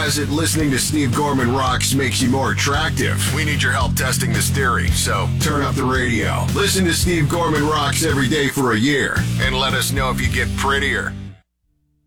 says that listening to Steve Gorman Rocks makes you more attractive. We need your help testing this theory, so turn up the radio. Listen to Steve Gorman Rocks every day for a year, and let us know if you get prettier.